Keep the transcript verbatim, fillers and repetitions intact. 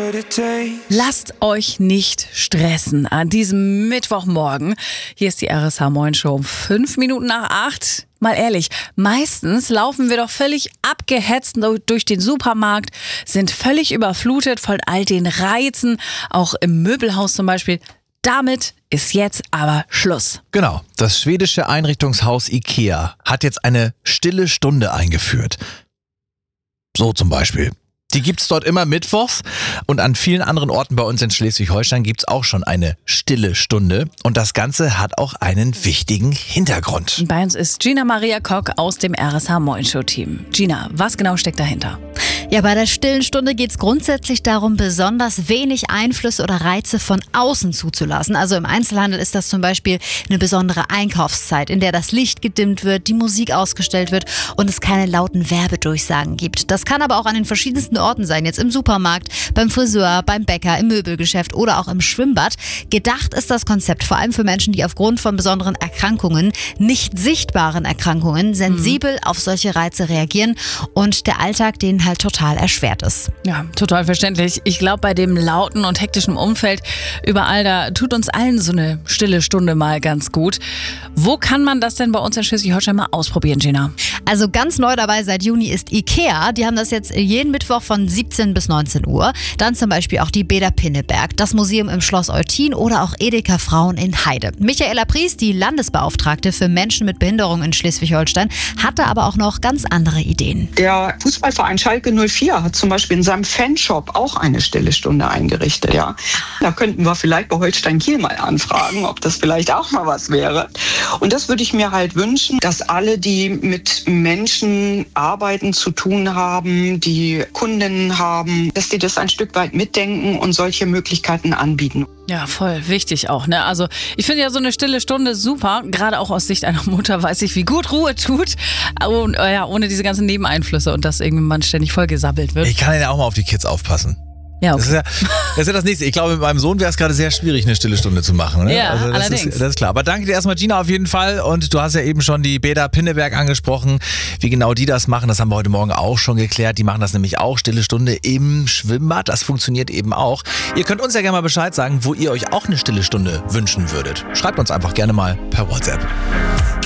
Lasst euch nicht stressen an diesem Mittwochmorgen. Hier ist die R S H Moin Show um fünf Minuten nach acht. Mal ehrlich, meistens laufen wir doch völlig abgehetzt durch den Supermarkt, sind völlig überflutet von all den Reizen, auch im Möbelhaus zum Beispiel. Damit ist jetzt aber Schluss. Genau, das schwedische Einrichtungshaus IKEA hat jetzt eine stille Stunde eingeführt. So zum Beispiel. Die gibt's dort immer mittwochs und an vielen anderen Orten bei uns in Schleswig-Holstein gibt's auch schon eine stille Stunde. Und das Ganze hat auch einen wichtigen Hintergrund. Bei uns ist Gina Maria Kock aus dem R S H Moin Show Team. Gina, was genau steckt dahinter? Ja, bei der stillen Stunde geht es grundsätzlich darum, besonders wenig Einflüsse oder Reize von außen zuzulassen. Also im Einzelhandel ist das zum Beispiel eine besondere Einkaufszeit, in der das Licht gedimmt wird, die Musik ausgestellt wird und es keine lauten Werbedurchsagen gibt. Das kann aber auch an den verschiedensten Orten sein, jetzt im Supermarkt, beim Friseur, beim Bäcker, im Möbelgeschäft oder auch im Schwimmbad. Gedacht ist das Konzept vor allem für Menschen, die aufgrund von besonderen Erkrankungen, nicht sichtbaren Erkrankungen, sensibel mhm. auf solche Reize reagieren und der Alltag denen halt total erschwert ist. Ja, total verständlich. Ich glaube, bei dem lauten und hektischen Umfeld überall, da tut uns allen so eine stille Stunde mal ganz gut. Wo kann man das denn bei uns in Schleswig-Holstein mal ausprobieren, Gina? Also ganz neu dabei seit Juni ist IKEA. Die haben das jetzt jeden Mittwoch von siebzehn bis neunzehn Uhr. Dann zum Beispiel auch die Beda Pinneberg, das Museum im Schloss Eutin oder auch Edeka Frauen in Heide. Michaela Pries, die Landesbeauftragte für Menschen mit Behinderung in Schleswig-Holstein, hatte aber auch noch ganz andere Ideen. Der Fußballverein Schalke null vier hat zum Beispiel in seinem Fanshop auch eine stille Stunde eingerichtet. Ja. Da könnten wir vielleicht bei Holstein Kiel mal anfragen, ob das vielleicht auch mal was wäre. Und das würde ich mir halt wünschen, dass alle, die mit Menschen arbeiten, zu tun haben, die Kundinnen haben, dass die das ein Stück weit mitdenken und solche Möglichkeiten anbieten. Ja, voll wichtig auch, ne? Also ich finde ja so eine stille Stunde super, gerade auch aus Sicht einer Mutter weiß ich, wie gut Ruhe tut, und, äh, ja, ohne diese ganzen Nebeneinflüsse und dass irgendwie man ständig voll gesabbelt wird. Ich kann ja auch mal auf die Kids aufpassen. Ja, okay. Das ist ja, das ist ja das Nächste. Ich glaube, mit meinem Sohn wäre es gerade sehr schwierig, eine stille Stunde zu machen. Ne? Ja, also das allerdings. Ist, das ist klar. Aber danke dir erstmal, Gina, auf jeden Fall. Und du hast ja eben schon die Beda Pinneberg angesprochen. Wie genau die das machen, das haben wir heute Morgen auch schon geklärt. Die machen das nämlich auch, stille Stunde im Schwimmbad. Das funktioniert eben auch. Ihr könnt uns ja gerne mal Bescheid sagen, wo ihr euch auch eine stille Stunde wünschen würdet. Schreibt uns einfach gerne mal per WhatsApp.